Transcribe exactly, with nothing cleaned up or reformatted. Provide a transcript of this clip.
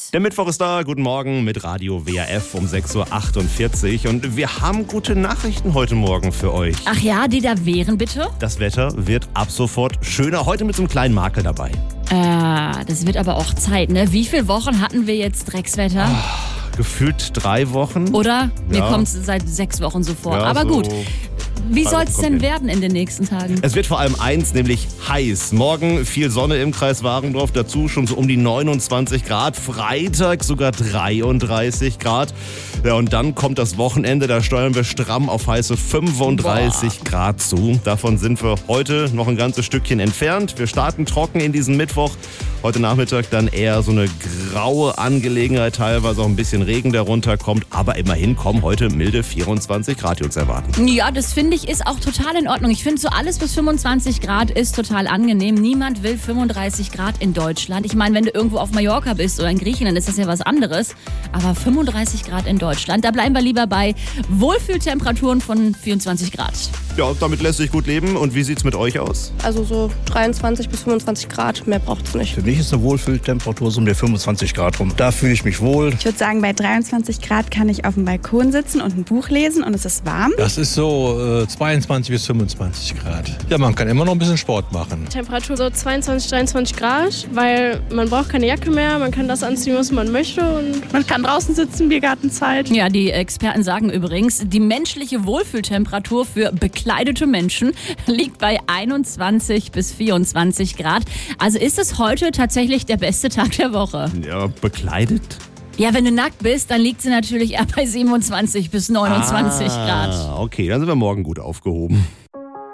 Der Mittwoch ist da, guten Morgen mit Radio W R F um sechs Uhr achtundvierzig und wir haben gute Nachrichten heute Morgen für euch. Ach ja, die da wären bitte? Das Wetter wird ab sofort schöner, heute mit so einem kleinen Makel dabei. Äh, das wird aber auch Zeit, ne? Wie viele Wochen hatten wir jetzt Dreckswetter? Oh, gefühlt drei Wochen. Oder? Mir Ja. kommt es seit sechs Wochen so vor. Ja, aber so gut. Wie drei soll Wochen es kommt denn hin. werden in den nächsten Tagen? Es wird vor allem eins, nämlich heiß. Morgen viel Sonne im Kreis Warendorf, dazu schon so um die neunundzwanzig Grad. Freitag sogar dreiunddreißig Grad. Ja, und dann kommt das Wochenende, da steuern wir stramm auf heiße fünfunddreißig Boah. Grad zu. Davon sind wir heute noch ein ganzes Stückchen entfernt. Wir starten trocken in diesen Mittwoch. Heute Nachmittag dann eher so eine graue Angelegenheit, teilweise auch ein bisschen Regen, der runterkommt. Aber immerhin kommen heute milde vierundzwanzig Grad, die uns erwarten. Ja, das finde ich ist auch total in Ordnung. Ich finde so alles bis fünfundzwanzig Grad ist total angenehm. Niemand will fünfunddreißig Grad in Deutschland. Ich meine, wenn du irgendwo auf Mallorca bist oder in Griechenland, ist das ja was anderes. Aber fünfunddreißig Grad in Deutschland, da bleiben wir lieber bei Wohlfühltemperaturen von vierundzwanzig Grad. Ja, damit lässt sich gut leben. Und wie sieht's mit euch aus? Also so dreiundzwanzig bis fünfundzwanzig Grad, mehr braucht's nicht. Für mich ist eine Wohlfühltemperatur so um die fünfundzwanzig Grad rum. Da fühle ich mich wohl. Ich würde sagen, bei dreiundzwanzig Grad kann ich auf dem Balkon sitzen und ein Buch lesen und es ist warm. Das ist so äh, zweiundzwanzig bis fünfundzwanzig Grad. Ja, man kann immer noch ein bisschen Sport machen. Temperatur so zweiundzwanzig, dreiundzwanzig Grad, weil man braucht keine Jacke mehr, man kann das anziehen, was man möchte. Und Man kann draußen sitzen, Biergartenzeit. Ja, die Experten sagen übrigens, die menschliche Wohlfühltemperatur für bekleidete Menschen liegt bei einundzwanzig bis vierundzwanzig Grad. Also ist es heute tatsächlich der beste Tag der Woche. Ja, bekleidet? Ja, wenn du nackt bist, dann liegt sie natürlich eher bei siebenundzwanzig bis neunundzwanzig Grad. Ah, okay, dann sind wir morgen gut aufgehoben.